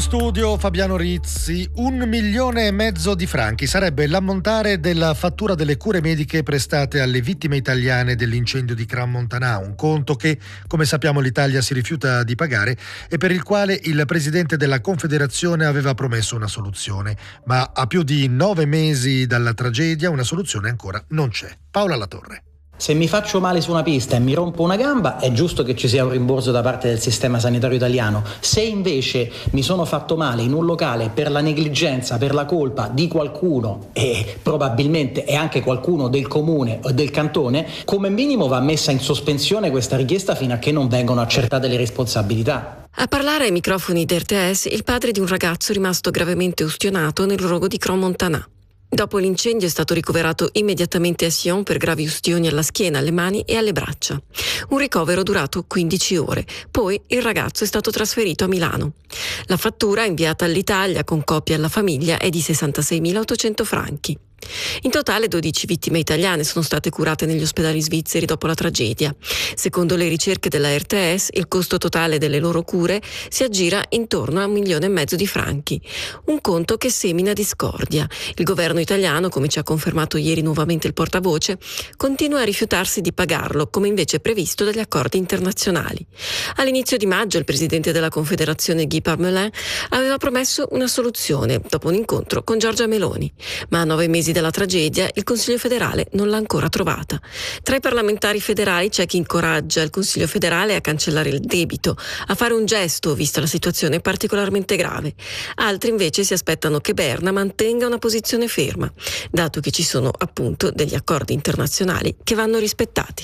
studio Fabiano Rizzi. 1,5 milioni di franchi sarebbe l'ammontare della fattura delle cure mediche prestate alle vittime italiane dell'incendio di Crans-Montana, un conto che, come sappiamo, l'Italia si rifiuta di pagare e per il quale il presidente della Confederazione aveva promesso una soluzione. Ma a più di 9 mesi dalla tragedia una soluzione ancora non c'è. Paola Latorre. Se mi faccio male su una pista e mi rompo una gamba, è giusto che ci sia un rimborso da parte del sistema sanitario italiano. Se invece mi sono fatto male in un locale per la negligenza, per la colpa di qualcuno, e probabilmente è anche qualcuno del comune o del cantone, come minimo va messa in sospensione questa richiesta fino a che non vengono accertate le responsabilità. A parlare ai microfoni d'RTS il padre di un ragazzo rimasto gravemente ustionato nel rogo di Crans-Montana. Dopo l'incendio è stato ricoverato immediatamente a Sion per gravi ustioni alla schiena, alle mani e alle braccia. Un ricovero durato 15 ore. Poi il ragazzo è stato trasferito a Milano. La fattura inviata all'Italia con copia alla famiglia è di 66.800 franchi. In totale 12 vittime italiane sono state curate negli ospedali svizzeri dopo la tragedia. Secondo le ricerche della RTS, il costo totale delle loro cure si aggira intorno a 1,5 milioni di franchi. Un conto che semina discordia. Il governo italiano, come ci ha confermato ieri nuovamente il portavoce, continua a rifiutarsi di pagarlo, come invece previsto dagli accordi internazionali. All'inizio di maggio il presidente della Confederazione Guy Parmelin aveva promesso una soluzione dopo un incontro con Giorgia Meloni, ma a 9 mesi dalla tragedia il Consiglio federale non l'ha ancora trovata. Tra i parlamentari federali c'è chi incoraggia il Consiglio federale a cancellare il debito, a fare un gesto vista la situazione particolarmente grave. Altri invece si aspettano che Berna mantenga una posizione ferma, dato che ci sono appunto degli accordi internazionali che vanno rispettati.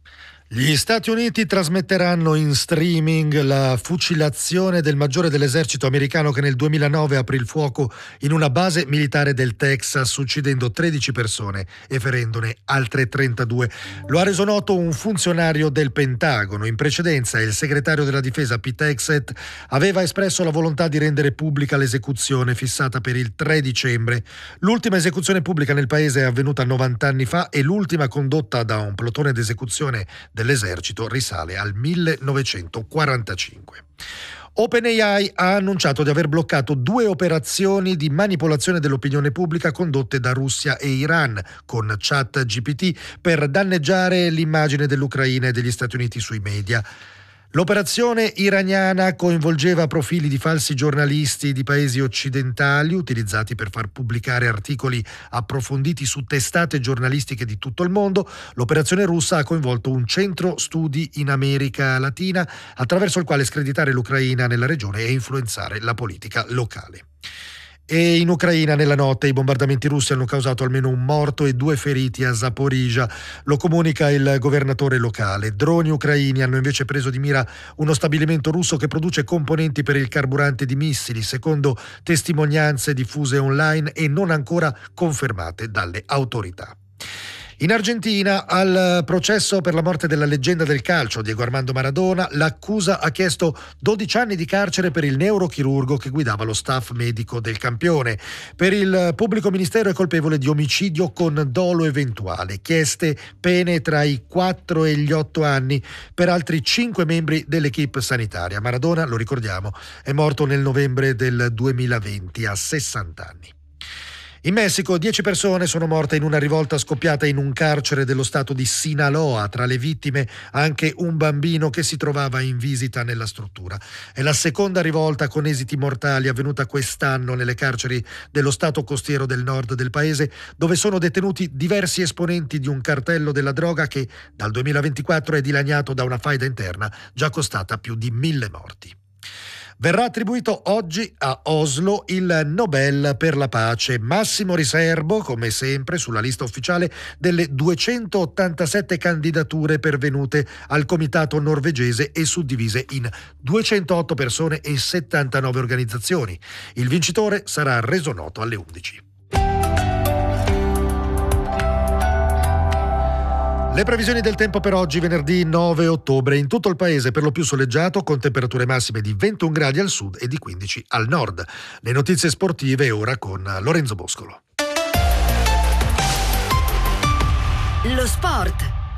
Gli Stati Uniti trasmetteranno in streaming la fucilazione del maggiore dell'esercito americano che nel 2009 aprì il fuoco in una base militare del Texas, uccidendo 13 persone e ferendone altre 32. Lo ha reso noto un funzionario del Pentagono. In precedenza il segretario della difesa Pete Hegseth aveva espresso la volontà di rendere pubblica l'esecuzione fissata per il 3 dicembre. L'ultima esecuzione pubblica nel paese è avvenuta 90 anni fa e l'ultima condotta da un plotone d'esecuzione dell'esercito risale al 1945. OpenAI ha annunciato di aver bloccato 2 operazioni di manipolazione dell'opinione pubblica condotte da Russia e Iran con ChatGPT per danneggiare l'immagine dell'Ucraina e degli Stati Uniti sui media. L'operazione iraniana coinvolgeva profili di falsi giornalisti di paesi occidentali utilizzati per far pubblicare articoli approfonditi su testate giornalistiche di tutto il mondo. L'operazione russa ha coinvolto un centro studi in America Latina attraverso il quale screditare l'Ucraina nella regione e influenzare la politica locale. E in Ucraina nella notte i bombardamenti russi hanno causato almeno un morto e 2 feriti a Zaporizhzhia, lo comunica il governatore locale. Droni ucraini hanno invece preso di mira uno stabilimento russo che produce componenti per il carburante di missili, secondo testimonianze diffuse online e non ancora confermate dalle autorità. In Argentina, al processo per la morte della leggenda del calcio Diego Armando Maradona, l'accusa ha chiesto 12 anni di carcere per il neurochirurgo che guidava lo staff medico del campione. Per il pubblico ministero è colpevole di omicidio con dolo eventuale. Chieste pene tra i 4 e gli 8 anni per altri 5 membri dell'equipe sanitaria. Maradona, lo ricordiamo, è morto nel novembre del 2020 a 60 anni. In Messico 10 persone sono morte in una rivolta scoppiata in un carcere dello stato di Sinaloa. Tra le vittime anche un bambino che si trovava in visita nella struttura. È la seconda rivolta con esiti mortali avvenuta quest'anno nelle carceri dello stato costiero del nord del paese, dove sono detenuti diversi esponenti di un cartello della droga che dal 2024 è dilaniato da una faida interna già costata più di 1.000 morti. Verrà attribuito oggi a Oslo il Nobel per la pace. Massimo Riserbo, come sempre, sulla lista ufficiale delle 287 candidature pervenute al comitato norvegese e suddivise in 208 persone e 79 organizzazioni. Il vincitore sarà reso noto alle 11. Le previsioni del tempo per oggi, venerdì 9 ottobre. In tutto il paese per lo più soleggiato, con temperature massime di 21 gradi al sud e di 15 al nord. Le notizie sportive ora con Lorenzo Boscolo. Lo sport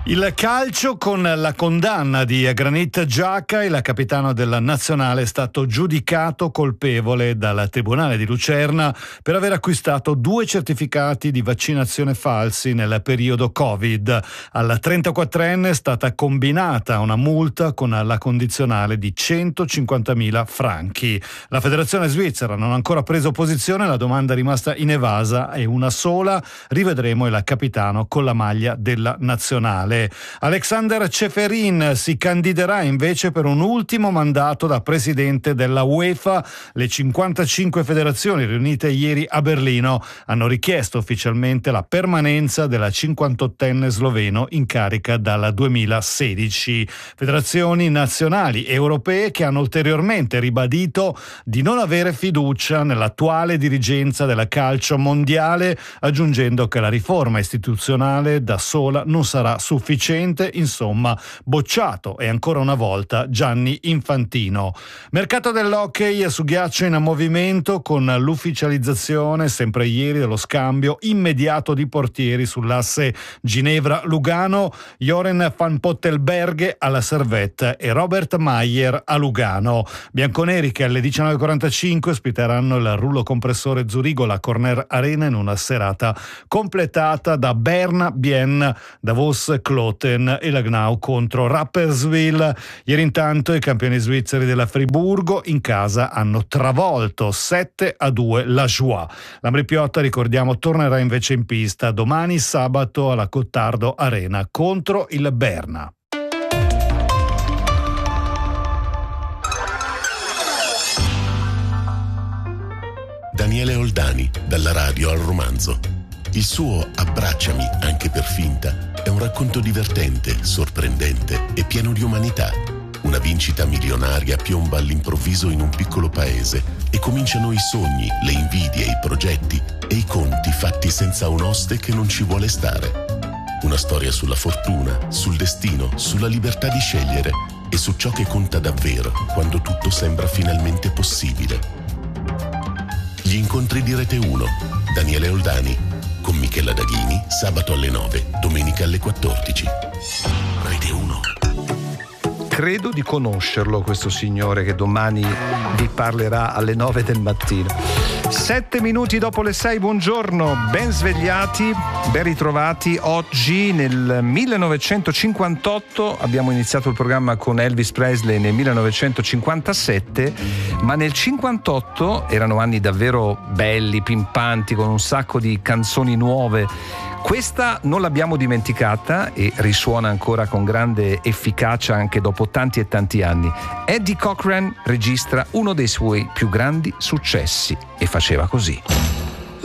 Il calcio con la condanna di Granit Xhaka, il capitano della nazionale, è stato giudicato colpevole dal Tribunale di Lucerna per aver acquistato 2 certificati di vaccinazione falsi nel periodo Covid. Al 34enne è stata combinata una multa con la condizionale di 150.000 franchi. La federazione svizzera non ha ancora preso posizione, la domanda è rimasta inevasa e una sola: rivedremo il capitano con la maglia della nazionale. Alexander Ceferin si candiderà invece per un ultimo mandato da presidente della UEFA. Le 55 federazioni riunite ieri a Berlino hanno richiesto ufficialmente la permanenza della 58enne sloveno in carica dal 2016. Federazioni nazionali e europee che hanno ulteriormente ribadito di non avere fiducia nell'attuale dirigenza del calcio mondiale, aggiungendo che la riforma istituzionale da sola non sarà sufficiente. Insomma, bocciato e ancora una volta Gianni Infantino. Mercato dell'hockey su ghiaccio in movimento con l'ufficializzazione sempre ieri dello scambio immediato di portieri sull'asse Ginevra-Lugano, Joren van Pottelberghe alla Servette e Robert Mayer a Lugano. Bianconeri che alle 19.45 ospiteranno il rullo compressore Zurigo alla Corner Arena in una serata completata da Berna, Bienne, Davos, Kloten e Langnau contro Rapperswil. Ieri intanto i campioni svizzeri della Friburgo in casa hanno travolto 7-2 la Joie. L'Ambripiotta, ricordiamo, tornerà invece in pista domani sabato alla Gottardo Arena contro il Berna. Daniele Oldani, dalla radio al romanzo. Il suo Abbracciami, anche per finta, è un racconto divertente, sorprendente e pieno di umanità. Una vincita milionaria piomba all'improvviso in un piccolo paese e cominciano i sogni, le invidie, i progetti e i conti fatti senza un oste che non ci vuole stare. Una storia sulla fortuna, sul destino, sulla libertà di scegliere e su ciò che conta davvero quando tutto sembra finalmente possibile. Gli incontri di Rete 1, Daniele Oldani, con Michela Daghini, sabato alle 9, domenica alle 14. Rete 1. Credo di conoscerlo questo signore che domani vi parlerà alle 9 del mattino. 7 minuti dopo le 6, buongiorno, ben svegliati, ben ritrovati. Oggi nel 1958 abbiamo iniziato il programma con Elvis Presley nel 1957, ma nel 58 erano anni davvero belli, pimpanti, con un sacco di canzoni nuove. Questa non l'abbiamo dimenticata e risuona ancora con grande efficacia anche dopo tanti e tanti anni. Eddie Cochran registra uno dei suoi più grandi successi e faceva così.